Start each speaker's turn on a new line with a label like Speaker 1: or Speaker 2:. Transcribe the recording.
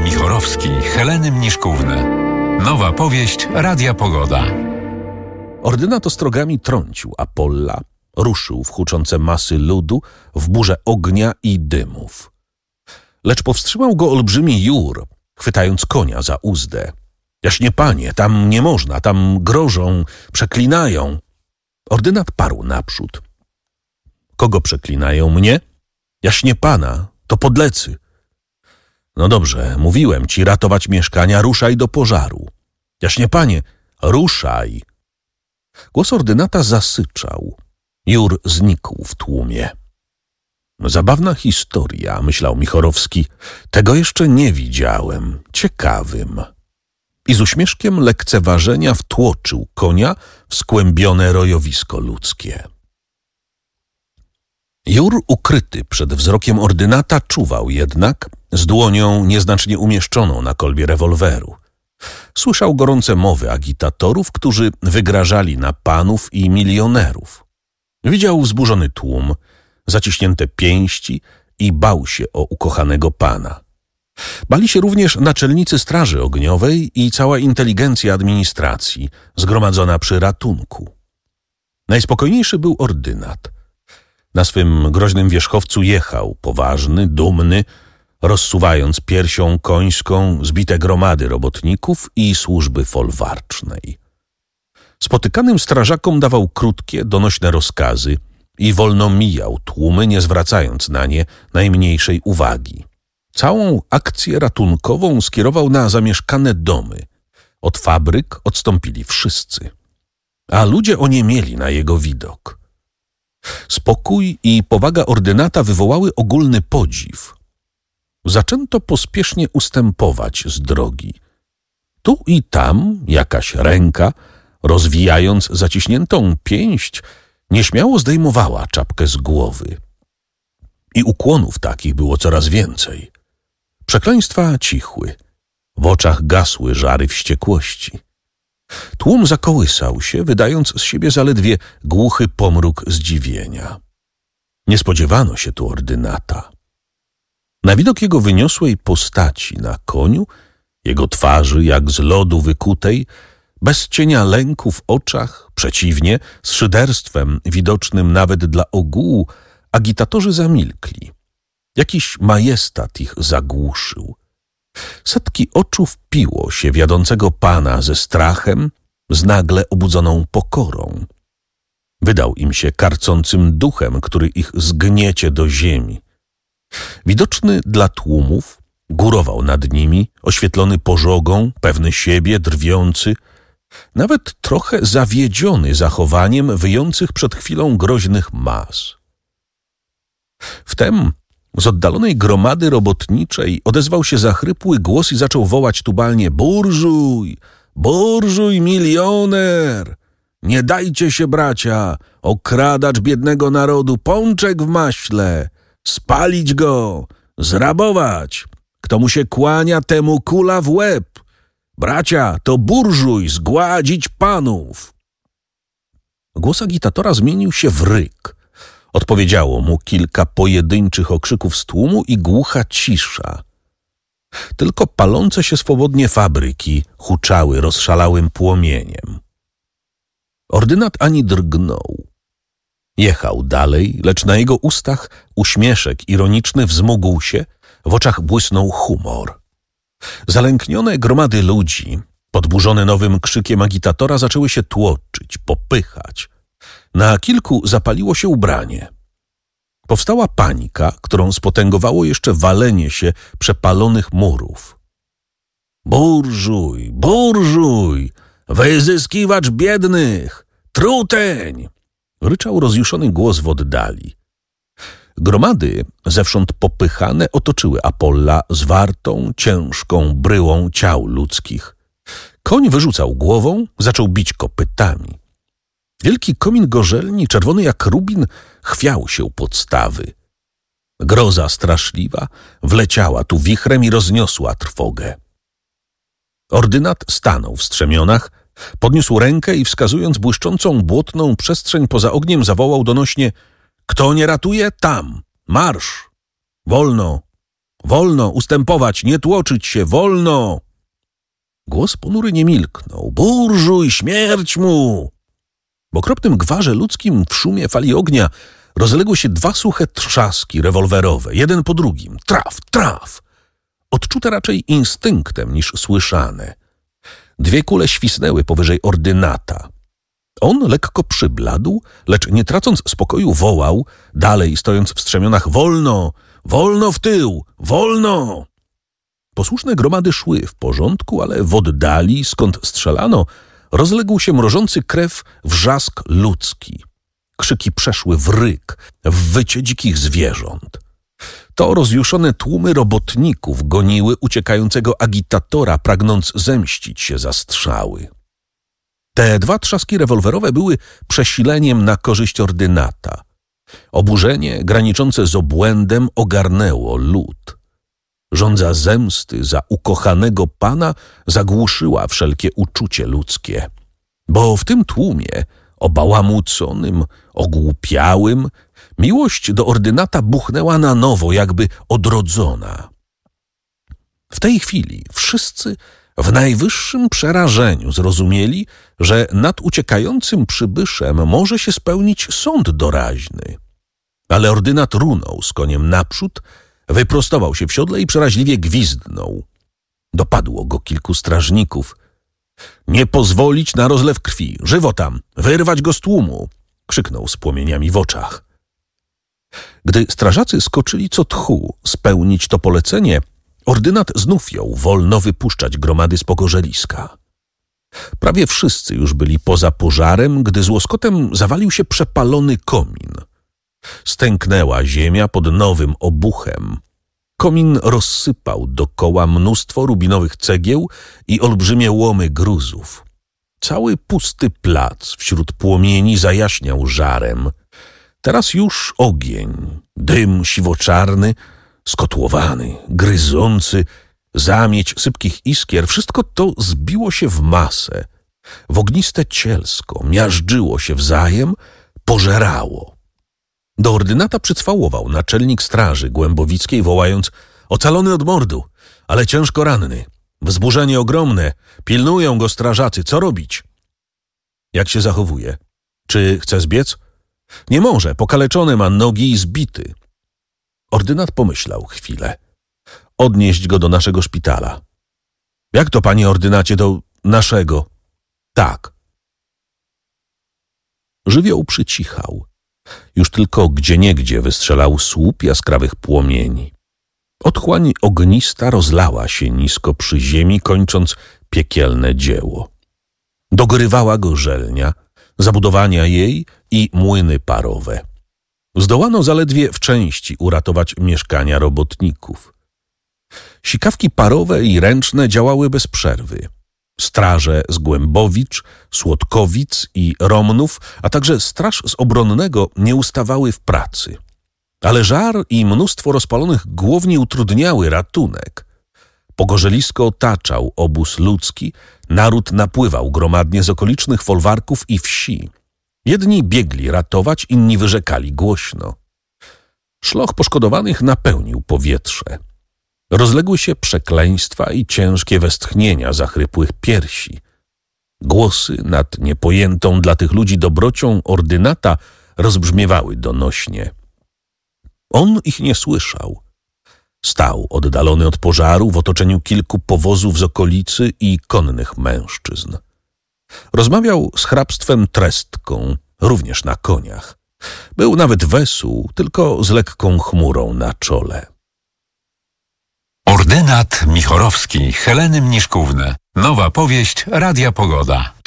Speaker 1: Michorowski, Heleny Mniszkówny. Nowa powieść Radia Pogoda.
Speaker 2: Ordynat ostrogami trącił Apolla, ruszył w huczące masy ludu, w burzę ognia i dymów. Lecz powstrzymał go olbrzymi Jur, chwytając konia za uzdę. Jaśnie panie, tam nie można, tam grożą, przeklinają. Ordynat parł naprzód. Kogo przeklinają? Mnie? Jaśnie pana, to podlecy. No dobrze, mówiłem ci ratować mieszkania, ruszaj do pożaru. Jaśnie panie, ruszaj. Głos ordynata zasyczał. Jur znikł w tłumie. Zabawna historia, myślał Michorowski. Tego jeszcze nie widziałem. Ciekawym. I z uśmieszkiem lekceważenia wtłoczył konia w skłębione rojowisko ludzkie. Jur, ukryty przed wzrokiem ordynata, czuwał jednak, z dłonią nieznacznie umieszczoną na kolbie rewolweru. Słyszał gorące mowy agitatorów, którzy wygrażali na panów i milionerów. Widział wzburzony tłum, zaciśnięte pięści i bał się o ukochanego pana. Bali się również naczelnicy Straży Ogniowej i cała inteligencja administracji zgromadzona przy ratunku. Najspokojniejszy był ordynat. Na swym groźnym wierzchowcu jechał, poważny, dumny, rozsuwając piersią końską zbite gromady robotników i służby folwarcznej. Spotykanym strażakom dawał krótkie, donośne rozkazy i wolno mijał tłumy, nie zwracając na nie najmniejszej uwagi. Całą akcję ratunkową skierował na zamieszkane domy. Od fabryk odstąpili wszyscy, a ludzie oniemieli na jego widok. Spokój i powaga ordynata wywołały ogólny podziw. Zaczęto pospiesznie ustępować z drogi. Tu i tam jakaś ręka, rozwijając zaciśniętą pięść, nieśmiało zdejmowała czapkę z głowy. I ukłonów takich było coraz więcej. Przekleństwa cichły, w oczach gasły żary wściekłości. Tłum zakołysał się, wydając z siebie zaledwie głuchy pomruk zdziwienia. Nie spodziewano się tu ordynata. Na widok jego wyniosłej postaci na koniu, jego twarzy jak z lodu wykutej, bez cienia lęku w oczach, przeciwnie, z szyderstwem widocznym nawet dla ogółu, agitatorzy zamilkli. Jakiś majestat ich zagłuszył. Setki oczu wpiło się w jadącego pana ze strachem, z nagle obudzoną pokorą. Wydał im się karcącym duchem, który ich zgniecie do ziemi. Widoczny dla tłumów, górował nad nimi, oświetlony pożogą, pewny siebie, drwiący, nawet trochę zawiedziony zachowaniem wyjących przed chwilą groźnych mas. Wtem z oddalonej gromady robotniczej odezwał się zachrypły głos i zaczął wołać tubalnie: burżuj, burżuj, milioner! Nie dajcie się, bracia, okradacz biednego narodu, pączek w maśle, spalić go, zrabować. Kto mu się kłania, temu kula w łeb. Bracia, to burżuj, zgładzić panów. Głos agitatora zmienił się w ryk. Odpowiedziało mu kilka pojedynczych okrzyków z tłumu i głucha cisza. Tylko palące się swobodnie fabryki huczały rozszalałym płomieniem. Ordynat ani drgnął. Jechał dalej, lecz na jego ustach uśmieszek ironiczny wzmógł się, w oczach błysnął humor. Zalęknione gromady ludzi, podburzone nowym krzykiem agitatora, zaczęły się tłoczyć, popychać. Na kilku zapaliło się ubranie. Powstała panika, którą spotęgowało jeszcze walenie się przepalonych murów. Burżuj, burżuj, wyzyskiwacz biednych, truteń! Ryczał rozjuszony głos w oddali. Gromady, zewsząd popychane, otoczyły Apolla zwartą, ciężką bryłą ciał ludzkich. Koń wyrzucał głową, zaczął bić kopytami. Wielki komin gorzelni, czerwony jak rubin, chwiał się u podstawy. Groza straszliwa wleciała tu wichrem i rozniosła trwogę. Ordynat stanął w strzemionach, podniósł rękę i wskazując błyszczącą błotną przestrzeń poza ogniem zawołał donośnie: kto nie ratuje, tam! Marsz! Wolno! Wolno ustępować, nie tłoczyć się, wolno! Głos ponury nie milknął. Burżuj, śmierć mu! W okropnym gwarze ludzkim, w szumie fali ognia, rozległy się 2 suche trzaski rewolwerowe, jeden po drugim. Traf, traf! Odczute raczej instynktem niż słyszane. 2 kule świsnęły powyżej ordynata. On lekko przybladł, lecz nie tracąc spokoju wołał, dalej stojąc w strzemionach: wolno, wolno w tył, wolno! Posłuszne gromady szły w porządku, ale w oddali, skąd strzelano, rozległ się mrożący krew wrzask ludzki. Krzyki przeszły w ryk, w wycie dzikich zwierząt. To rozjuszone tłumy robotników goniły uciekającego agitatora, pragnąc zemścić się za strzały. Te 2 trzaski rewolwerowe były przesileniem na korzyść ordynata. Oburzenie graniczące z obłędem ogarnęło lud. Żądza zemsty za ukochanego pana zagłuszyła wszelkie uczucie ludzkie. Bo w tym tłumie, obałamuconym, ogłupiałym, miłość do ordynata buchnęła na nowo, jakby odrodzona. W tej chwili wszyscy w najwyższym przerażeniu zrozumieli, że nad uciekającym przybyszem może się spełnić sąd doraźny. Ale ordynat runął z koniem naprzód, wyprostował się w siodle i przeraźliwie gwizdnął. Dopadło go kilku strażników. Nie pozwolić na rozlew krwi, żywo tam, wyrwać go z tłumu, krzyknął z płomieniami w oczach. Gdy strażacy skoczyli co tchu spełnić to polecenie, ordynat znów jął wolno wypuszczać gromady z pogorzeliska. Prawie wszyscy już byli poza pożarem, gdy z łoskotem zawalił się przepalony komin. Stęknęła ziemia pod nowym obuchem. Komin rozsypał dokoła mnóstwo rubinowych cegieł i olbrzymie łomy gruzów. Cały pusty plac wśród płomieni zajaśniał żarem. Teraz już ogień, dym siwoczarny, skotłowany, gryzący, zamieć sypkich iskier, wszystko to zbiło się w masę. W ogniste cielsko miażdżyło się wzajem, pożerało. Do ordynata przycwałował naczelnik straży głębowickiej, wołając: ocalony od mordu, ale ciężko ranny. Wzburzenie ogromne, pilnują go strażacy, co robić? Jak się zachowuje? Czy chce zbiec? Nie może, pokaleczony ma nogi i zbity. Ordynat pomyślał chwilę. Odnieść go do naszego szpitala. Jak to, panie ordynacie, do naszego? Tak. Żywioł przycichał. Już tylko gdzieniegdzie wystrzelał słup jaskrawych płomieni. Otchłań ognista rozlała się nisko przy ziemi, kończąc piekielne dzieło. Dogorywała gorzelnia, zabudowania jej i młyny parowe. Zdołano zaledwie w części uratować mieszkania robotników. Sikawki parowe i ręczne działały bez przerwy. Straże z Głębowicz, Słodkowic i Romnów, a także straż z Obronnego nie ustawały w pracy. Ale żar i mnóstwo rozpalonych głowni utrudniały ratunek. Pogorzelisko otaczał obóz ludzki, naród napływał gromadnie z okolicznych folwarków i wsi. Jedni biegli ratować, inni wyrzekali głośno. Szloch poszkodowanych napełnił powietrze. Rozległy się przekleństwa i ciężkie westchnienia zachrypłych piersi. Głosy nad niepojętą dla tych ludzi dobrocią ordynata rozbrzmiewały donośnie. On ich nie słyszał. Stał oddalony od pożaru w otoczeniu kilku powozów z okolicy i konnych mężczyzn. Rozmawiał z hrabstwem Trestką, również na koniach. Był nawet wesół, tylko z lekką chmurą na czole.
Speaker 1: Ordynat Michorowski Heleny Mniszkówny. Nowa powieść Radia Pogoda.